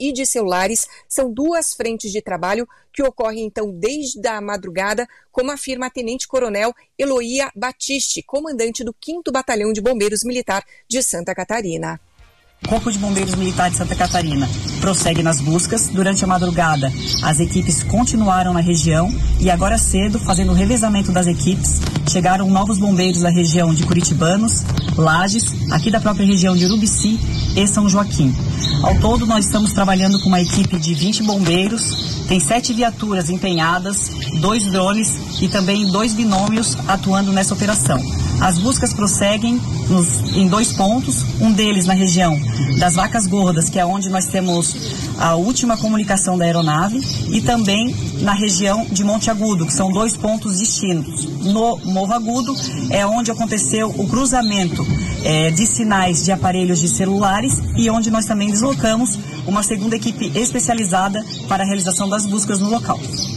e de celulares são duas frentes de trabalho que ocorrem então desde a madrugada, como afirma a Tenente-Coronel Eloísa Batiste, comandante do 5º Batalhão de Bombeiros Militar de Santa Catarina. O Corpo de Bombeiros Militar de Santa Catarina prossegue nas buscas. Durante a madrugada, as equipes continuaram na região e agora cedo, fazendo o revezamento das equipes, chegaram novos bombeiros da região de Curitibanos, Lages, aqui da própria região de Urubici e São Joaquim. Ao todo, nós estamos trabalhando com uma equipe de 20 bombeiros, tem 7 viaturas empenhadas, 2 drones e também 2 binômios atuando nessa operação. As buscas prosseguem em 2 pontos, um deles na região das Vacas Gordas, que é onde nós temos a última comunicação da aeronave, e também na região de Monte Agudo, que são 2 pontos distintos. No Morro Agudo é onde aconteceu o cruzamento de sinais de aparelhos de celulares e onde nós também deslocamos uma segunda equipe especializada para a realização das buscas no local.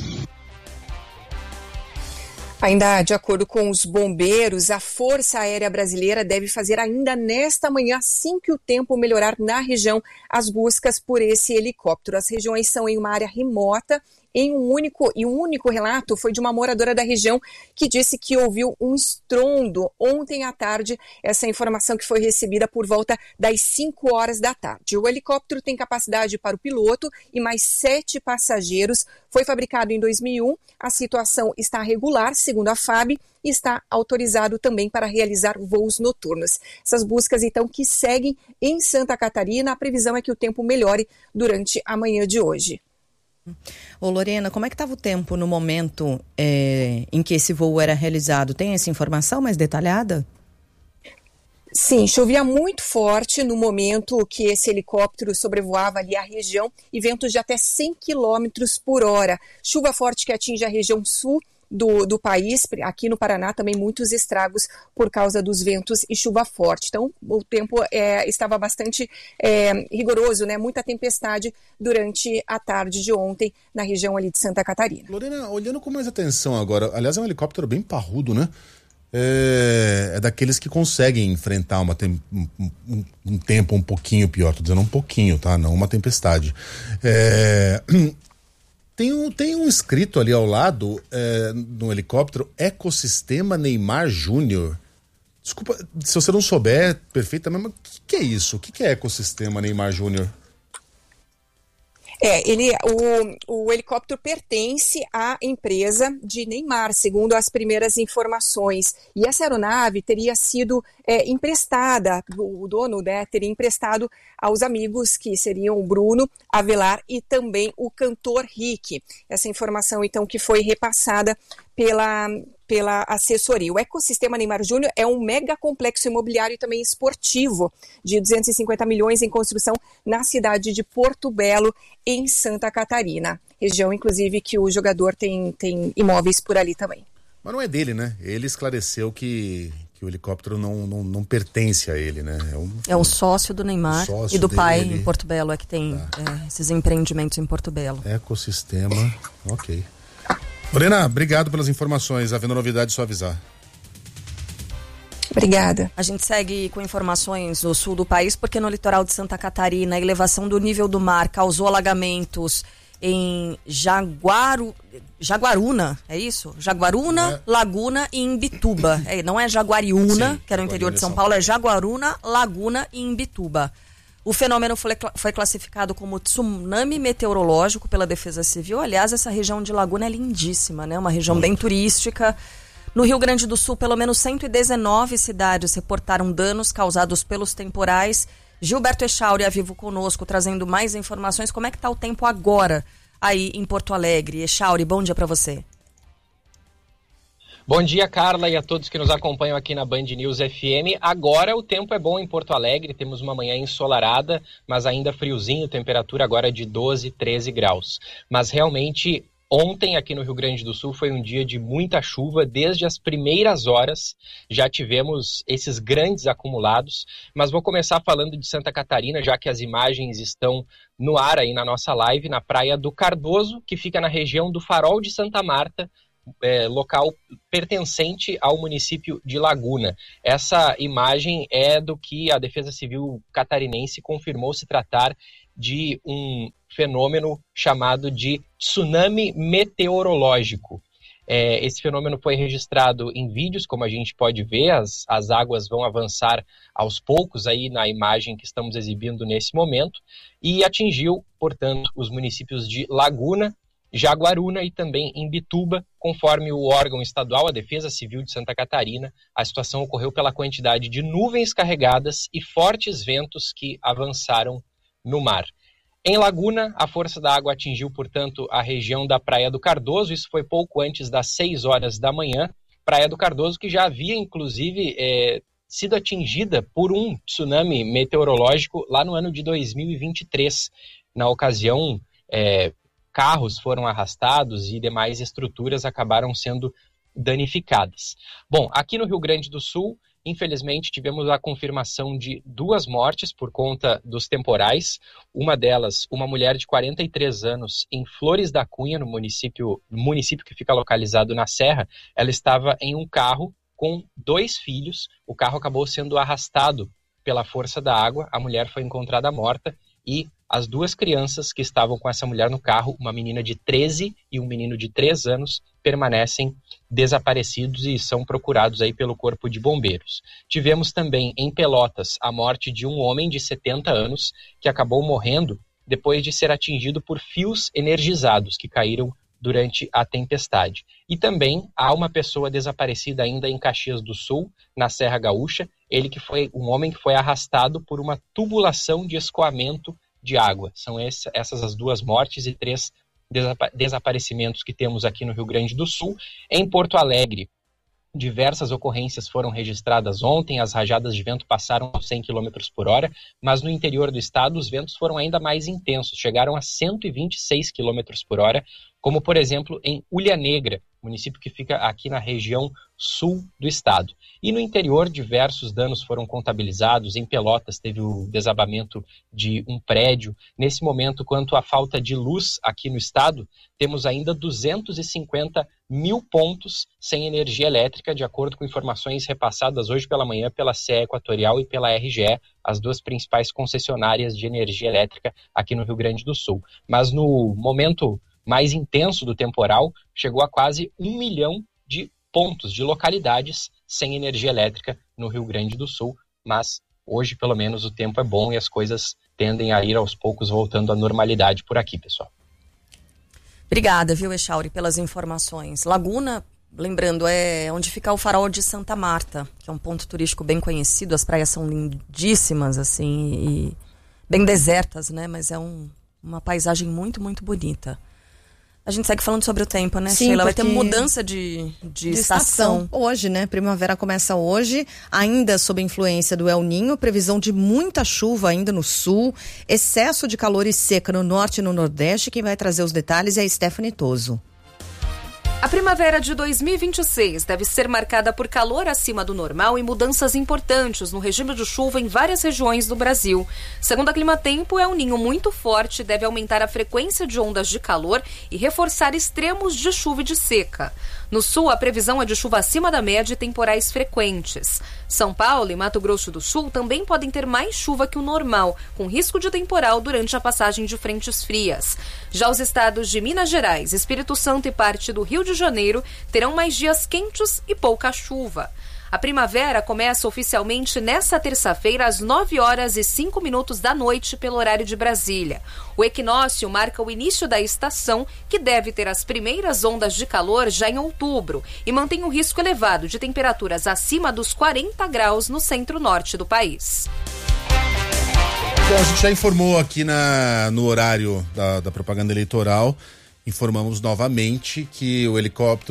Ainda de acordo com os bombeiros, a Força Aérea Brasileira deve fazer ainda nesta manhã, assim que o tempo melhorar na região, as buscas por esse helicóptero. As regiões são em uma área remota. Um único relato foi de uma moradora da região que disse que ouviu um estrondo ontem à tarde. Essa informação que foi recebida por volta das 5 horas da tarde. O helicóptero tem capacidade para o piloto e mais 7 passageiros. Foi fabricado em 2001. A situação está regular, segundo a FAB, e está autorizado também para realizar voos noturnos. Essas buscas, então, que seguem em Santa Catarina. A previsão é que o tempo melhore durante a manhã de hoje. Ô Lorena, como é que estava o tempo no momento em que esse voo era realizado? Tem essa informação mais detalhada? Sim, chovia muito forte no momento que esse helicóptero sobrevoava ali a região e ventos de até 100 km por hora. Chuva forte que atinge a região sul do país, aqui no Paraná também muitos estragos por causa dos ventos e chuva forte. Então o tempo estava bastante rigoroso, né? Muita tempestade durante a tarde de ontem na região ali de Santa Catarina. Lorena, olhando com mais atenção agora, aliás é um helicóptero bem parrudo, né? É daqueles que conseguem enfrentar um tempo um pouquinho pior, tô dizendo um pouquinho, tá? Não uma tempestade. Tem um escrito ali ao lado, no helicóptero, Ecossistema Neymar Júnior. Desculpa, se você não souber perfeitamente, mas o que é isso? O que é Ecossistema Neymar Júnior? O helicóptero pertence à empresa de Neymar, segundo as primeiras informações. E essa aeronave teria sido emprestada, o dono, né, teria emprestado aos amigos, que seriam o Bruno Avelar e também o cantor Rick. Essa informação, então, que foi repassada pela assessoria. O Ecossistema Neymar Júnior é um mega complexo imobiliário e também esportivo de 250 milhões em construção na cidade de Porto Belo, em Santa Catarina. Região, inclusive, que o jogador tem imóveis por ali também. Mas não é dele, né? Ele esclareceu que o helicóptero não pertence a ele, né? É um sócio do Neymar e do pai em Porto Belo, que tem esses empreendimentos em Porto Belo. Ecossistema, ok. Lorena, obrigado pelas informações. Havendo novidade, só avisar. Obrigada. A gente segue com informações no sul do país, porque no litoral de Santa Catarina, a elevação do nível do mar causou alagamentos em Jaguaruna, é isso? Jaguaruna, Laguna e Imbituba. Não é Jaguariúna, que era o interior de São Paulo, é Jaguaruna, Laguna e Imbituba. O fenômeno foi classificado como tsunami meteorológico pela Defesa Civil. Aliás, essa região de Laguna é lindíssima, né? Uma região bem turística. No Rio Grande do Sul, pelo menos 119 cidades reportaram danos causados pelos temporais. Gilberto Echauri, a vivo conosco, trazendo mais informações. Como é que está o tempo agora aí em Porto Alegre? Echauri, bom dia para você. Bom dia, Carla, e a todos que nos acompanham aqui na Band News FM. Agora o tempo é bom em Porto Alegre, temos uma manhã ensolarada, mas ainda friozinho, temperatura agora de 12, 13 graus. Mas realmente, ontem aqui no Rio Grande do Sul foi um dia de muita chuva, desde as primeiras horas já tivemos esses grandes acumulados, mas vou começar falando de Santa Catarina, já que as imagens estão no ar aí na nossa live, na Praia do Cardoso, que fica na região do Farol de Santa Marta, local pertencente ao município de Laguna. Essa imagem é do que a Defesa Civil catarinense confirmou se tratar de um fenômeno chamado de tsunami meteorológico. Esse fenômeno foi registrado em vídeos, como a gente pode ver, as águas vão avançar aos poucos aí na imagem que estamos exibindo nesse momento, e atingiu, portanto, os municípios de Laguna, Jaguaruna e também Imbituba. Conforme o órgão estadual, a Defesa Civil de Santa Catarina, a situação ocorreu pela quantidade de nuvens carregadas e fortes ventos que avançaram no mar. Em Laguna, a força da água atingiu, portanto, a região da Praia do Cardoso. Isso foi pouco antes das 6 horas da manhã. Praia do Cardoso que já havia, inclusive, sido atingida por um tsunami meteorológico lá no ano de 2023. Na ocasião, carros foram arrastados e demais estruturas acabaram sendo danificadas. Bom, aqui no Rio Grande do Sul, infelizmente, tivemos a confirmação de 2 mortes por conta dos temporais. Uma delas, uma mulher de 43 anos, em Flores da Cunha, no município que fica localizado na Serra. Ela estava em um carro com 2 filhos. O carro acabou sendo arrastado pela força da água. A mulher foi encontrada morta e as 2 crianças que estavam com essa mulher no carro, uma menina de 13 e um menino de 3 anos, permanecem desaparecidos e são procurados aí pelo Corpo de Bombeiros. Tivemos também em Pelotas a morte de um homem de 70 anos que acabou morrendo depois de ser atingido por fios energizados que caíram durante a tempestade. E também há uma pessoa desaparecida ainda em Caxias do Sul, na Serra Gaúcha, ele que foi um homem que foi arrastado por uma tubulação de escoamento de água. São essas as 2 mortes e 3 desaparecimentos que temos aqui no Rio Grande do Sul. Em Porto Alegre, diversas ocorrências foram registradas ontem, as rajadas de vento passaram a 100 km por hora, mas no interior do estado os ventos foram ainda mais intensos, chegaram a 126 km por hora, como por exemplo em Ulha Negra, município que fica aqui na região sul do estado. E no interior, diversos danos foram contabilizados. Em Pelotas teve o desabamento de um prédio. Nesse momento, quanto à falta de luz aqui no estado, temos ainda 250 mil pontos sem energia elétrica, de acordo com informações repassadas hoje pela manhã pela CE Equatorial e pela RGE, as 2 principais concessionárias de energia elétrica aqui no Rio Grande do Sul. Mas no momento mais intenso do temporal, chegou a quase 1 milhão de pontos, de localidades sem energia elétrica no Rio Grande do Sul, mas hoje pelo menos o tempo é bom e as coisas tendem a ir aos poucos voltando à normalidade por aqui, pessoal. Obrigada, viu, Echauri, pelas informações. Laguna, lembrando, é onde fica o farol de Santa Marta, que é um ponto turístico bem conhecido, as praias são lindíssimas, assim, e bem desertas, né, mas é uma paisagem muito, muito bonita. A gente segue falando sobre o tempo, né, Sim, Sheila? Vai ter mudança de estação. Hoje, né? Primavera começa hoje, ainda sob influência do El Niño, previsão de muita chuva ainda no sul, excesso de calor e seca no norte e no nordeste. Quem vai trazer os detalhes é a Stephanie Toso. A primavera de 2026 deve ser marcada por calor acima do normal e mudanças importantes no regime de chuva em várias regiões do Brasil. Segundo a Climatempo, El Niño muito forte deve aumentar a frequência de ondas de calor e reforçar extremos de chuva e de seca. No sul, a previsão é de chuva acima da média e temporais frequentes. São Paulo e Mato Grosso do Sul também podem ter mais chuva que o normal, com risco de temporal durante a passagem de frentes frias. Já os estados de Minas Gerais, Espírito Santo e parte do Rio de Janeiro terão mais dias quentes e pouca chuva. A primavera começa oficialmente nesta terça-feira às 9h05 da noite pelo horário de Brasília. O equinócio marca o início da estação, que deve ter as primeiras ondas de calor já em outubro e mantém um risco elevado de temperaturas acima dos 40 graus no centro-norte do país. Bom, a gente já informou aqui no horário da propaganda eleitoral, informamos novamente que o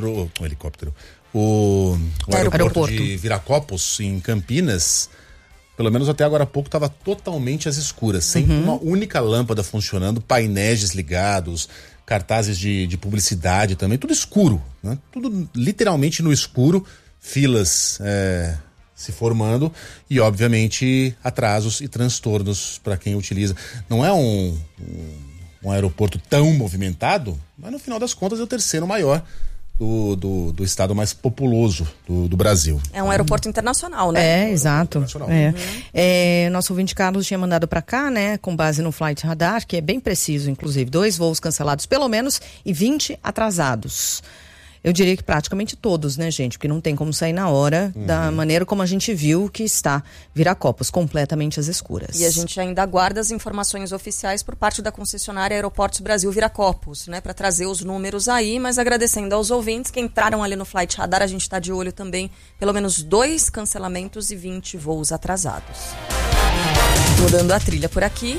aeroporto de Viracopos, em Campinas, pelo menos até agora há pouco, estava totalmente às escuras, sem uma única lâmpada funcionando, painéis desligados, cartazes de publicidade também, tudo escuro, né? Tudo literalmente no escuro, filas se formando e, obviamente, atrasos e transtornos para quem utiliza. Não é um aeroporto tão movimentado, mas no final das contas é o terceiro maior do estado mais populoso do Brasil. É um aeroporto internacional, né? Exato. Nosso ouvinte Carlos tinha mandado para cá, né, com base no Flight Radar, que é bem preciso, inclusive, 2 voos cancelados pelo menos e 20 atrasados. Eu diria que praticamente todos, né, gente? Porque não tem como sair na hora da maneira como a gente viu que está Viracopos, completamente às escuras. E a gente ainda aguarda as informações oficiais por parte da concessionária Aeroportos Brasil Viracopos, né? Para trazer os números aí, mas agradecendo aos ouvintes que entraram ali no Flight Radar, a gente está de olho também, pelo menos 2 cancelamentos e 20 voos atrasados. Mudando a trilha por aqui.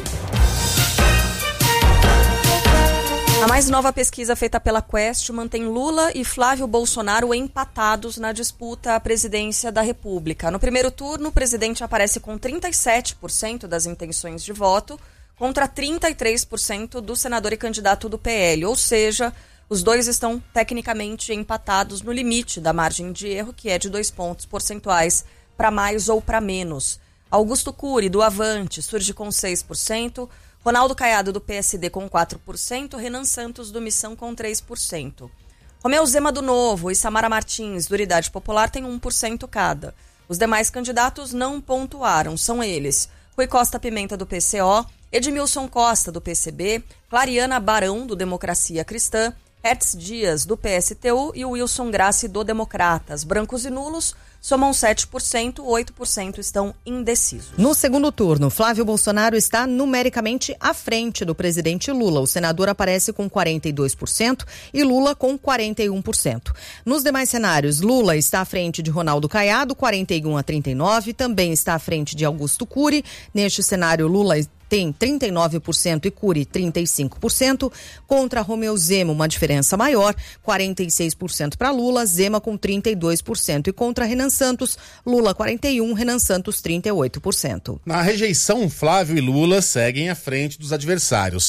A mais nova pesquisa feita pela Quest mantém Lula e Flávio Bolsonaro empatados na disputa à presidência da República. No primeiro turno, o presidente aparece com 37% das intenções de voto contra 33% do senador e candidato do PL. Ou seja, os dois estão tecnicamente empatados no limite da margem de erro, que é de 2 pontos percentuais para mais ou para menos. Augusto Cury, do Avante, surge com 6%. Ronaldo Caiado, do PSD, com 4%, Renan Santos, do Missão, com 3%. Romeu Zema, do Novo, e Samara Martins, do Unidade Popular, têm 1% cada. Os demais candidatos não pontuaram, são eles: Rui Costa Pimenta, do PCO, Edmilson Costa, do PCB, Clariana Barão, do Democracia Cristã, Hertz Dias, do PSTU e Wilson Grassi, do Democratas. Brancos e nulos somam 7%, 8% estão indecisos. No segundo turno, Flávio Bolsonaro está numericamente à frente do presidente Lula. O senador aparece com 42% e Lula com 41%. Nos demais cenários, Lula está à frente de Ronaldo Caiado, 41-39%, também está à frente de Augusto Cury. Neste cenário, Lula tem 39% e Cury 35%. Contra Romeu Zema, uma diferença maior, 46% para Lula, Zema com 32%. E contra Renan Santos, Lula 41%, Renan Santos 38%. Na rejeição, Flávio e Lula seguem à frente dos adversários.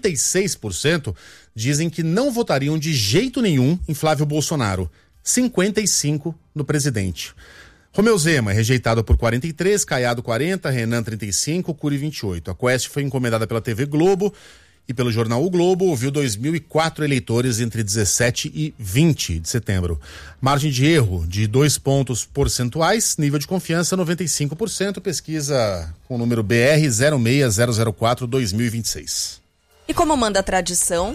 56% dizem que não votariam de jeito nenhum em Flávio Bolsonaro. 55% no presidente. Romeu Zema é rejeitado por 43%, Caiado 40%, Renan 35%, Cury 28%. A Quest foi encomendada pela TV Globo e pelo jornal O Globo, ouviu 2.004 eleitores entre 17 e 20 de setembro. Margem de erro de 2 pontos percentuais, nível de confiança 95%, pesquisa com o número BR 06004-2026. E como manda a tradição...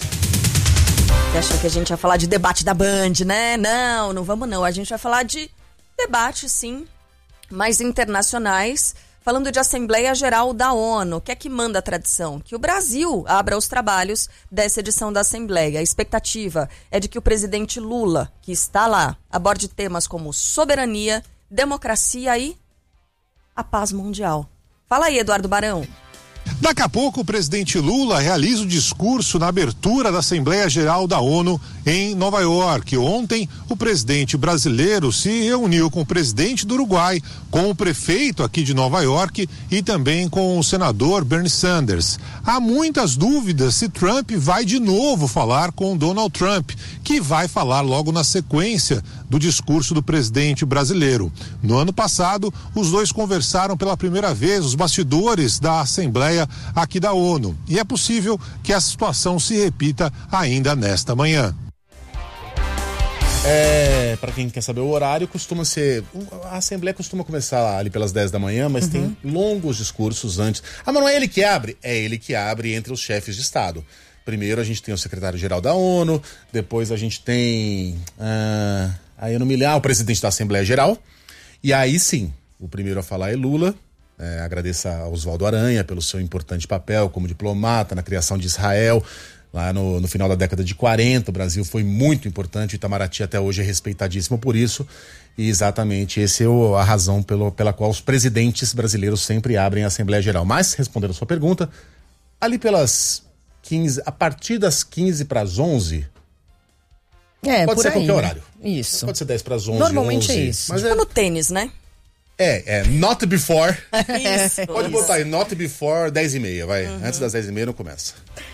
Você achou que a gente ia falar de debate da Band, né? Não vamos não. A gente vai falar de debate, sim, mais internacionais, falando de Assembleia Geral da ONU. O que é que manda a tradição? Que o Brasil abra os trabalhos dessa edição da Assembleia. A expectativa é de que o presidente Lula, que está lá, aborde temas como soberania, democracia e a paz mundial. Fala aí, Eduardo Barão. Daqui a pouco, o presidente Lula realiza o discurso na abertura da Assembleia Geral da ONU em Nova York. Ontem, o presidente brasileiro se reuniu com o presidente do Uruguai, com o prefeito aqui de Nova York e também com o senador Bernie Sanders. Há muitas dúvidas se Trump vai de novo falar com Donald Trump, que vai falar logo na sequência do discurso do presidente brasileiro. No ano passado, os dois conversaram pela primeira vez os bastidores da Assembleia aqui da ONU. E é possível que a situação se repita ainda nesta manhã. Para quem quer saber o horário, costuma ser... A Assembleia costuma começar ali pelas 10 da manhã, mas tem longos discursos antes. Mas não é ele que abre? É ele que abre entre os chefes de Estado. Primeiro a gente tem o secretário-geral da ONU, depois a gente tem... aí eu não me lembro, o presidente da Assembleia Geral. E aí sim, o primeiro a falar é Lula. Agradeço a Oswaldo Aranha pelo seu importante papel como diplomata na criação de Israel. Lá no final da década de 40, o Brasil foi muito importante, o Itamaraty até hoje é respeitadíssimo por isso. E exatamente essa é a razão pela qual os presidentes brasileiros sempre abrem a Assembleia Geral. Mas, respondendo a sua pergunta, ali pelas 15, a partir das 15 para as 11... pode ser qualquer horário. Isso. Pode ser 10 para as 11, normalmente 11, é isso. Mas tipo no tênis, né? Not before. Isso. Pode botar aí, not before 10h30, vai. Antes das 10h30 não começa.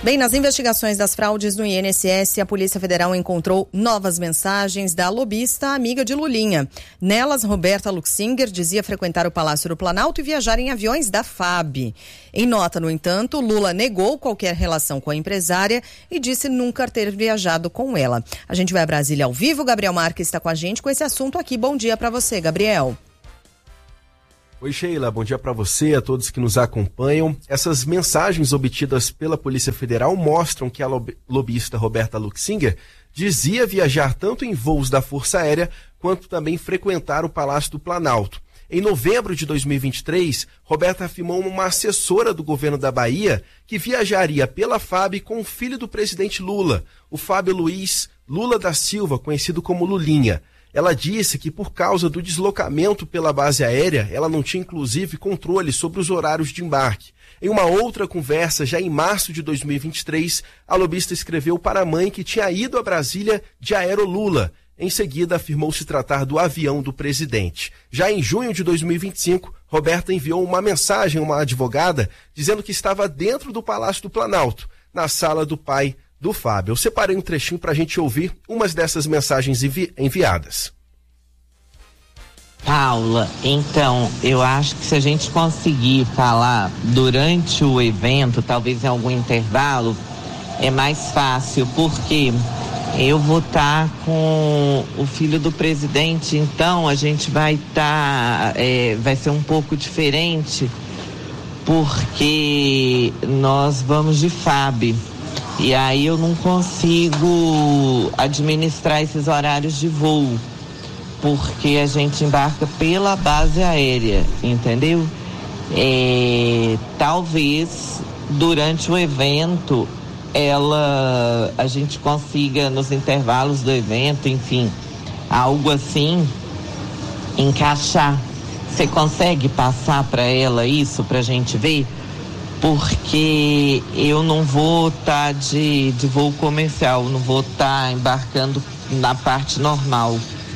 Bem, nas investigações das fraudes no INSS, a Polícia Federal encontrou novas mensagens da lobista amiga de Lulinha. Nelas, Roberta Luxinger dizia frequentar o Palácio do Planalto e viajar em aviões da FAB. Em nota, no entanto, Lula negou qualquer relação com a empresária e disse nunca ter viajado com ela. A gente vai a Brasília ao vivo. Gabriel Marques está com a gente com esse assunto aqui. Bom dia para você, Gabriel. Oi, Sheila, bom dia para você, a todos que nos acompanham. Essas mensagens obtidas pela Polícia Federal mostram que a lobista Roberta Luxinger dizia viajar tanto em voos da Força Aérea quanto também frequentar o Palácio do Planalto. Em novembro de 2023, Roberta afirmou uma assessora do governo da Bahia que viajaria pela FAB com o filho do presidente Lula, o Fábio Luiz Lula da Silva, conhecido como Lulinha. Ela disse que por causa do deslocamento pela base aérea, ela não tinha inclusive controle sobre os horários de embarque. Em uma outra conversa, já em março de 2023, a lobista escreveu para a mãe que tinha ido a Brasília de Aerolula. Em seguida, afirmou se tratar do avião do presidente. Já em junho de 2025, Roberta enviou uma mensagem a uma advogada dizendo que estava dentro do Palácio do Planalto, na sala do pai do Fábio. Eu separei um trechinho para a gente ouvir umas dessas mensagens enviadas. Paula, então, eu acho que se a gente conseguir falar durante o evento, talvez em algum intervalo, é mais fácil, porque eu vou estar com o filho do presidente, então a gente vai estar, vai ser um pouco diferente, porque nós vamos de FAB. E aí eu não consigo administrar esses horários de voo, porque a gente embarca pela base aérea, entendeu? Talvez durante o evento a gente consiga nos intervalos do evento, enfim, algo assim, encaixar. Você consegue passar para ela isso pra gente ver? Porque eu não vou estar de voo comercial, não vou estar embarcando na parte normal.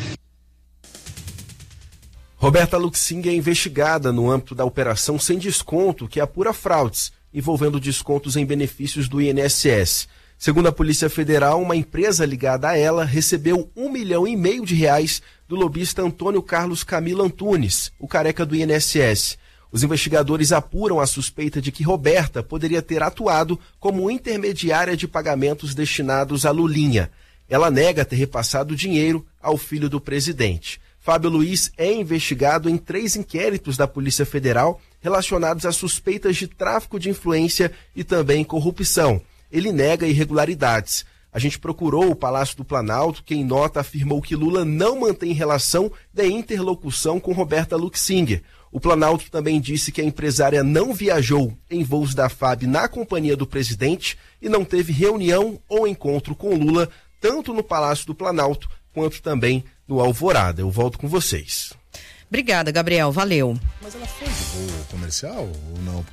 Roberta Luxinger é investigada no âmbito da Operação Sem Desconto, que apura fraudes, envolvendo descontos em benefícios do INSS. Segundo a Polícia Federal, uma empresa ligada a ela recebeu R$1,5 milhão do lobista Antônio Carlos Camilo Antunes, o careca do INSS. Os investigadores apuram a suspeita de que Roberta poderia ter atuado como intermediária de pagamentos destinados a Lulinha. Ela nega ter repassado dinheiro ao filho do presidente. Fábio Luiz é investigado em 3 inquéritos da Polícia Federal relacionados a suspeitas de tráfico de influência e também corrupção. Ele nega irregularidades. A gente procurou o Palácio do Planalto, que em nota afirmou que Lula não mantém relação de interlocução com Roberta Luxinger. O Planalto também disse que a empresária não viajou em voos da FAB na companhia do presidente e não teve reunião ou encontro com Lula, tanto no Palácio do Planalto quanto também no Alvorada. Eu volto com vocês. Obrigada, Gabriel. Valeu. Mas ela foi de voo comercial ou não?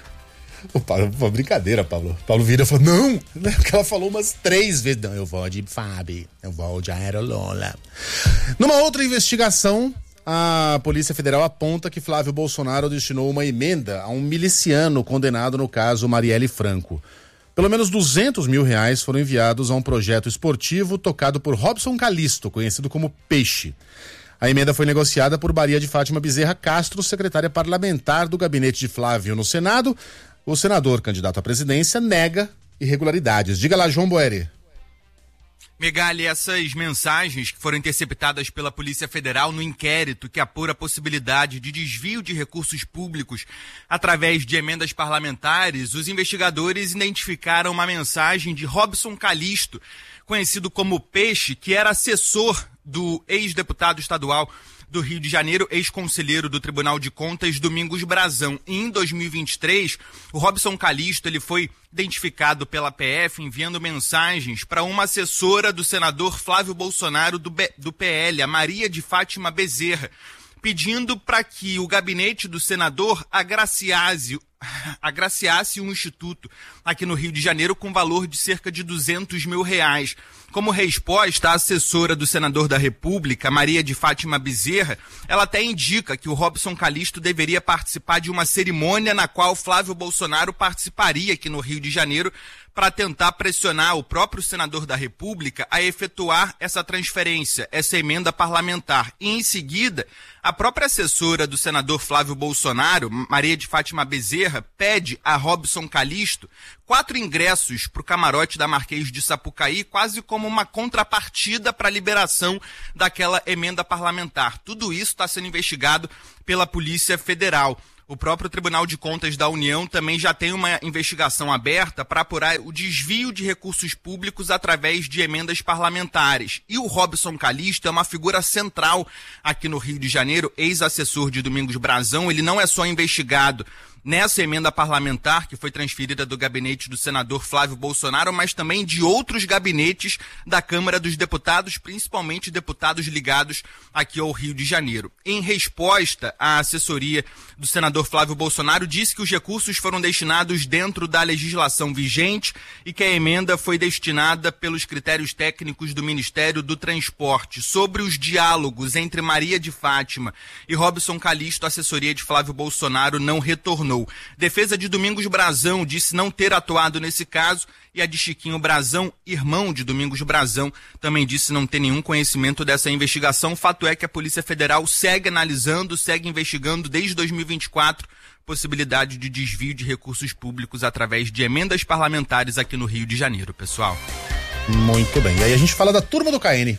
Uma brincadeira, Paulo. Paulo vira e falou, não, porque ela falou umas 3 vezes. Não, eu vou de FAB, eu vou de Aerolula. Numa outra investigação, a Polícia Federal aponta que Flávio Bolsonaro destinou uma emenda a um miliciano condenado no caso Marielle Franco. Pelo menos R$200 mil foram enviados a um projeto esportivo tocado por Robson Calisto, conhecido como Peixe. A emenda foi negociada por Maria de Fátima Bezerra Castro, secretária parlamentar do gabinete de Flávio no Senado. O senador candidato à presidência nega irregularidades. Diga lá, João Boeri. Megali, essas mensagens que foram interceptadas pela Polícia Federal no inquérito que apura a possibilidade de desvio de recursos públicos através de emendas parlamentares, os investigadores identificaram uma mensagem de Robson Calisto, conhecido como Peixe, que era assessor do ex-deputado estadual do Rio de Janeiro, ex-conselheiro do Tribunal de Contas, Domingos Brazão. E em 2023, o Robson Calisto ele foi identificado pela PF enviando mensagens para uma assessora do senador Flávio Bolsonaro do PL, a Maria de Fátima Bezerra, pedindo para que o gabinete do senador agraciasse agraciasse um instituto aqui no Rio de Janeiro com valor de cerca de R$200 mil. Como resposta, a assessora do senador da República, Maria de Fátima Bezerra, ela até indica que o Robson Calixto deveria participar de uma cerimônia na qual Flávio Bolsonaro participaria aqui no Rio de Janeiro para tentar pressionar o próprio senador da República a efetuar essa transferência, essa emenda parlamentar. E, em seguida, a própria assessora do senador Flávio Bolsonaro, Maria de Fátima Bezerra, pede a Robson Calixto 4 ingressos para o camarote da Marquês de Sapucaí, quase como uma contrapartida para a liberação daquela emenda parlamentar. Tudo isso está sendo investigado pela Polícia Federal. O próprio Tribunal de Contas da União também já tem uma investigação aberta para apurar o desvio de recursos públicos através de emendas parlamentares. E o Robson Calixto é uma figura central aqui no Rio de Janeiro, ex-assessor de Domingos Brazão. Ele não é só investigado nessa emenda parlamentar que foi transferida do gabinete do senador Flávio Bolsonaro, mas também de outros gabinetes da Câmara dos Deputados, principalmente deputados ligados aqui ao Rio de Janeiro. Em resposta, a assessoria do senador Flávio Bolsonaro disse que os recursos foram destinados dentro da legislação vigente e que a emenda foi destinada pelos critérios técnicos do Ministério do Transporte. Sobre os diálogos entre Maria de Fátima e Robson Calixto, a assessoria de Flávio Bolsonaro não retornou. Defesa de Domingos Brazão disse não ter atuado nesse caso e a de Chiquinho Brazão, irmão de Domingos Brazão, também disse não ter nenhum conhecimento dessa investigação. Fato é que a Polícia Federal segue analisando, segue investigando desde 2024 possibilidade de desvio de recursos públicos através de emendas parlamentares aqui no Rio de Janeiro, pessoal. Muito bem. E aí a gente fala da turma do KN.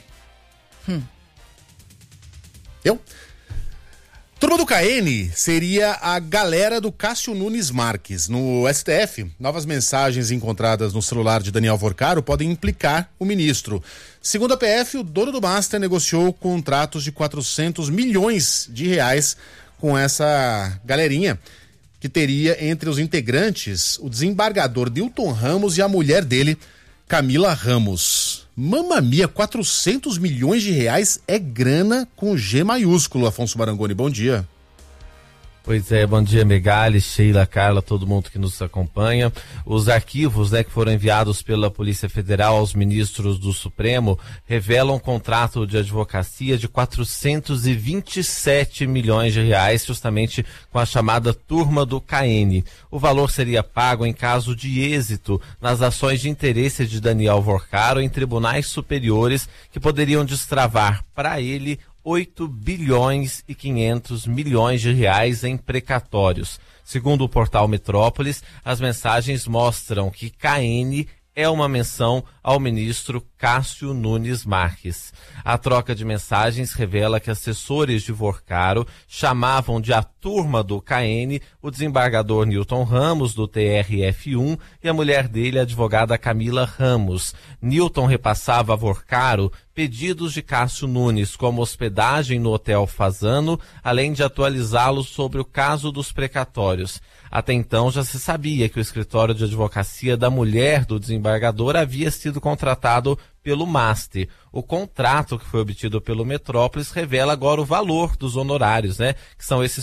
Turma do KN seria a galera do Cássio Nunes Marques. No STF, novas mensagens encontradas no celular de Daniel Vorcaro podem implicar o ministro. Segundo a PF, o dono do Master negociou contratos de R$400 milhões com essa galerinha, que teria entre os integrantes o desembargador Newton Ramos e a mulher dele, Camila Ramos. Mamma mia, R$400 milhões é grana com G maiúsculo. Afonso Marangoni, bom dia. Pois é, bom dia, Megali, Sheila, Carla, todo mundo que nos acompanha. Os arquivos, que foram enviados pela Polícia Federal aos ministros do Supremo revelam um contrato de advocacia de R$427 milhões, justamente com a chamada turma do KN. O valor seria pago em caso de êxito nas ações de interesse de Daniel Vorcaro em tribunais superiores que poderiam destravar para ele R$8 bilhões e 500 milhões em precatórios. Segundo o portal Metrópolis, as mensagens mostram que KN é uma menção ao ministro Cássio Nunes Marques. A troca de mensagens revela que assessores de Vorcaro chamavam de a turma do KN o desembargador Newton Ramos, do TRF1, e a mulher dele, a advogada Camila Ramos. Newton repassava a Vorcaro pedidos de Cássio Nunes, como hospedagem no Hotel Fasano, além de atualizá-lo sobre o caso dos precatórios. Até então já se sabia que o escritório de advocacia da mulher do desembargador havia sido contratado pelo Master. O contrato que foi obtido pelo Metrópolis revela agora o valor dos honorários, que são esses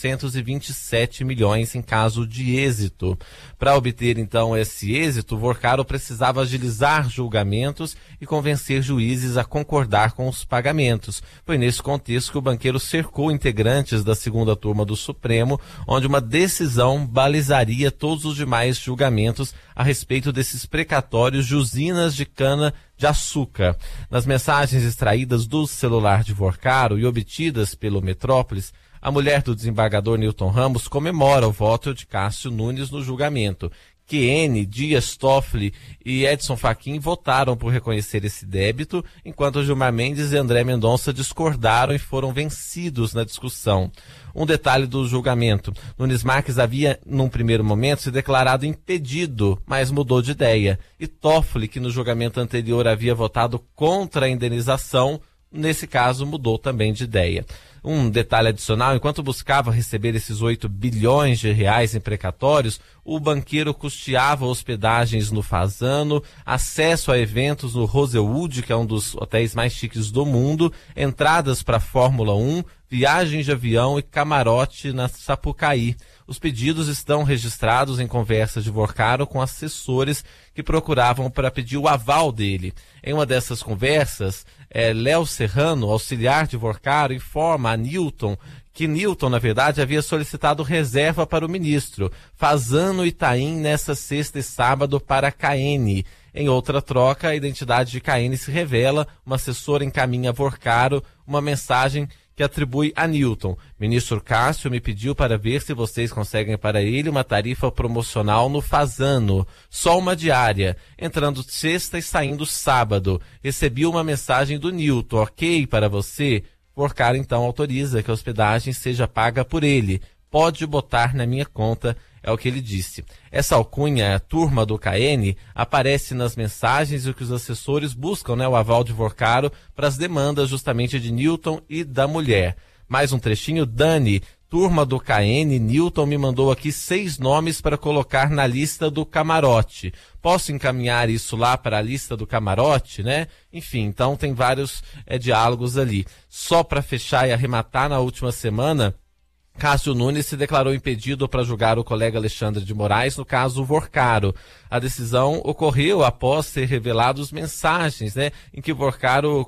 427 milhões em caso de êxito. Para obter, então, esse êxito, Vorcaro precisava agilizar julgamentos e convencer juízes a concordar com os pagamentos. Foi nesse contexto que o banqueiro cercou integrantes da segunda turma do Supremo, onde uma decisão balizaria todos os demais julgamentos a respeito desses precatórios de usinas de cana-de-açúcar. Nas mensagens extraídas do celular de Vorcaro e obtidas pelo Metrópolis, a mulher do desembargador Newton Ramos comemora o voto de Cássio Nunes no julgamento. QN, Dias Toffoli e Edson Fachin votaram por reconhecer esse débito, enquanto Gilmar Mendes e André Mendonça discordaram e foram vencidos na discussão. Um detalhe do julgamento: Nunes Marques havia, num primeiro momento, se declarado impedido, mas mudou de ideia. E Toffoli, que no julgamento anterior havia votado contra a indenização, nesse caso mudou também de ideia. Um detalhe adicional: enquanto buscava receber esses R$8 bilhões em precatórios, o banqueiro custeava hospedagens no Fasano, acesso a eventos no Rosewood, que é um dos hotéis mais chiques do mundo, entradas para a Fórmula 1, viagem de avião e camarote na Sapucaí. Os pedidos estão registrados em conversas de Vorcaro com assessores que procuravam para pedir o aval dele. Em uma dessas conversas, Léo Serrano, auxiliar de Vorcaro, informa a Newton que Newton, na verdade, havia solicitado reserva para o ministro, Fazano Itaim, nessa sexta e sábado para Caene. Em outra troca, a identidade de Caene se revela, uma assessora encaminha a Vorcaro uma mensagem que atribui a Newton. Ministro Cássio me pediu para ver se vocês conseguem para ele uma tarifa promocional no Fazano, só uma diária, entrando sexta e saindo sábado. Recebi uma mensagem do Newton, ok para você? Vorcaro então autoriza que a hospedagem seja paga por ele. Pode botar na minha conta, é o que ele disse. Essa alcunha, turma do Caene, aparece nas mensagens e o que os assessores buscam, o aval de Vorcaro para as demandas justamente de Newton e da mulher. Mais um trechinho, Dani, turma do Caene, Newton me mandou aqui 6 nomes para colocar na lista do camarote. Posso encaminhar isso lá para a lista do camarote, Enfim, então tem vários diálogos ali. Só para fechar e arrematar, na última semana, Cássio Nunes se declarou impedido para julgar o colega Alexandre de Moraes no caso Vorcaro. A decisão ocorreu após ser revelados mensagens, em que Vorcaro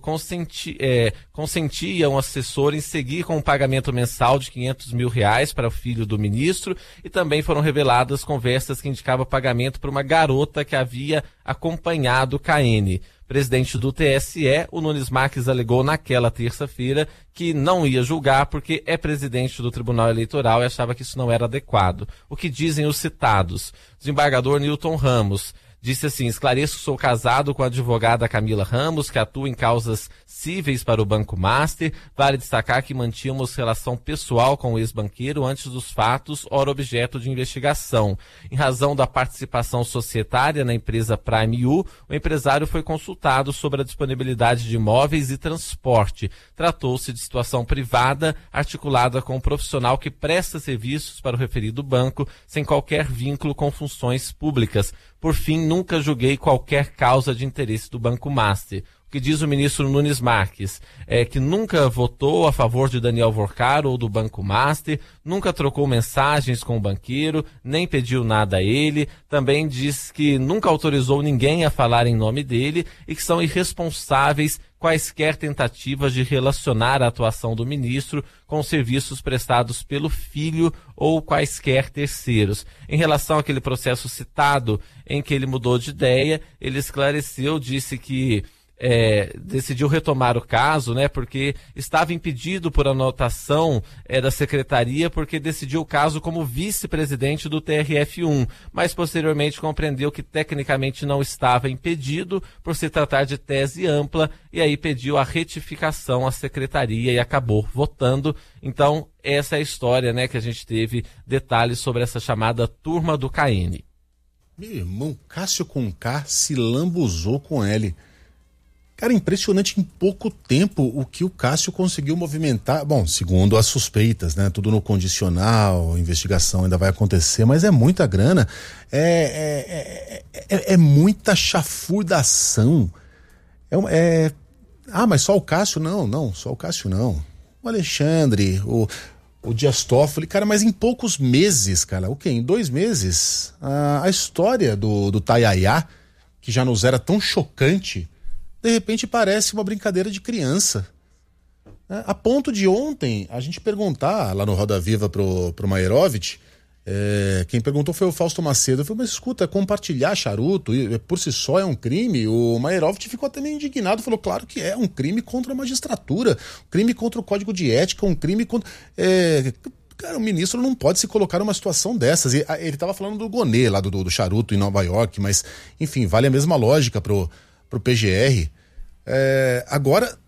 consentia um assessor em seguir com um pagamento mensal de R$500 mil para o filho do ministro, e também foram reveladas conversas que indicavam pagamento para uma garota que havia acompanhado Caene. Presidente do TSE, o Nunes Marques alegou naquela terça-feira que não ia julgar porque é presidente do Tribunal Eleitoral e achava que isso não era adequado. O que dizem os citados? Desembargador Newton Ramos disse assim: esclareço que sou casado com a advogada Camila Ramos, que atua em causas cíveis para o Banco Master. Vale destacar que mantínhamos relação pessoal com o ex-banqueiro antes dos fatos, ora objeto de investigação. Em razão da participação societária na empresa Prime U, o empresário foi consultado sobre a disponibilidade de imóveis e transporte. Tratou-se de situação privada, articulada com um profissional que presta serviços para o referido banco, sem qualquer vínculo com funções públicas. Por fim, nunca julguei qualquer causa de interesse do Banco Master. O que diz o ministro Nunes Marques é que nunca votou a favor de Daniel Vorcaro ou do Banco Master, nunca trocou mensagens com o banqueiro, nem pediu nada a ele. Também diz que nunca autorizou ninguém a falar em nome dele e que são irresponsáveis quaisquer tentativas de relacionar a atuação do ministro com serviços prestados pelo filho ou quaisquer terceiros. Em relação àquele processo citado em que ele mudou de ideia, ele esclareceu, disse que decidiu retomar o caso, porque estava impedido por anotação da secretaria, porque decidiu o caso como vice-presidente do TRF1, mas posteriormente compreendeu que tecnicamente não estava impedido por se tratar de tese ampla, e aí pediu a retificação à secretaria e acabou votando. Então essa é a história, que a gente teve detalhes sobre essa chamada turma do Caene. Meu irmão, Cássio com K se lambuzou com L. Cara, impressionante em pouco tempo o que o Cássio conseguiu movimentar. Bom, segundo as suspeitas, Tudo no condicional, a investigação ainda vai acontecer, mas é muita grana, é muita chafurdação. Mas só o Cássio? Não, só o Cássio não. O Alexandre, o Dias Toffoli, cara, mas em poucos meses, cara, em 2 meses, a história do Tayayá, que já nos era tão chocante, de repente parece uma brincadeira de criança. A ponto de ontem a gente perguntar lá no Roda Viva pro Mairovich, quem perguntou foi o Fausto Macedo. Eu falei, mas escuta, compartilhar charuto por si só é um crime? O Mairovich ficou até meio indignado, falou, claro que é um crime contra a magistratura, um crime contra o Código de Ética, um crime contra... Cara, o ministro não pode se colocar numa situação dessas. Ele estava falando do Gonê, lá do charuto em Nova York, mas enfim, vale a mesma lógica pro PGR. Agora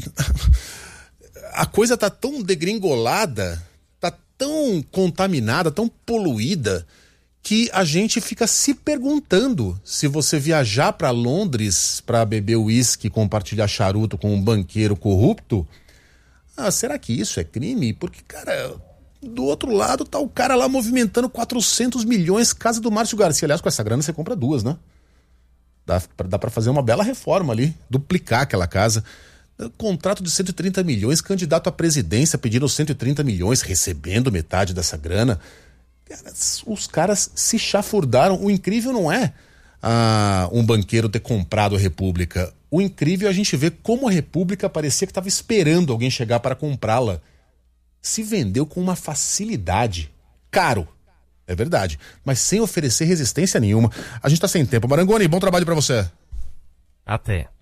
a coisa tá tão degringolada, tá tão contaminada, tão poluída, que a gente fica se perguntando se você viajar para Londres para beber uísque e compartilhar charuto com um banqueiro corrupto, será que isso é crime? Porque, cara, do outro lado tá o cara lá movimentando 400 milhões, casa do Márcio Garcia. Aliás, com essa grana você compra 2, Dá para fazer uma bela reforma ali, duplicar aquela casa. Contrato de 130 milhões, candidato à presidência pedindo 130 milhões, recebendo metade dessa grana. Os caras se chafurdaram. O incrível não é um banqueiro ter comprado a República. O incrível é a gente ver como a República parecia que estava esperando alguém chegar para comprá-la. Se vendeu com uma facilidade. Caro, é verdade, mas sem oferecer resistência nenhuma. A gente tá sem tempo. Marangoni, bom trabalho para você. Até.